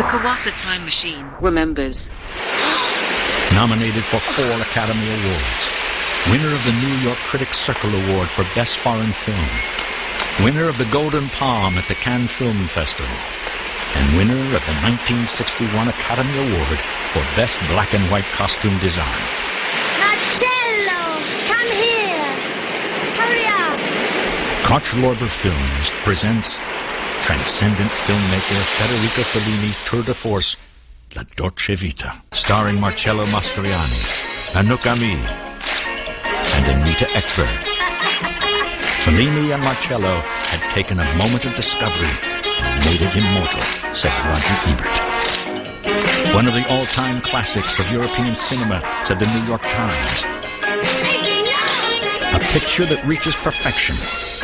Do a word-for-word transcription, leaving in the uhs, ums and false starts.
The Kawatha Time Machine remembers. Nominated for four Academy Awards. Winner of the New York Critics Circle Award for Best Foreign Film. Winner of the Golden Palm at the Cannes Film Festival. And winner of the nineteen sixty-one Academy Award for Best Black and White Costume Design. Marcello, come here. Hurry up. Koch Lorber Films presents transcendent filmmaker Federico Fellini's tour de force, La Dolce Vita, starring Marcello Mastroianni, Anouk Aimée, and Anita Ekberg. Fellini and Marcello had taken a moment of discovery and made it immortal, said Roger Ebert. One of the all-time classics of European cinema, said the New York Times. A picture that reaches perfection